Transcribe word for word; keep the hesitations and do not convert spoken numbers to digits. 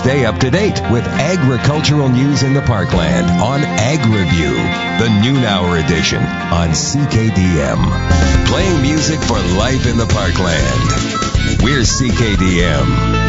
Stay up to date with agricultural news in the Parkland on Ag Review, the noon hour edition on C K D M. Playing music for life in the Parkland. We're C K D M.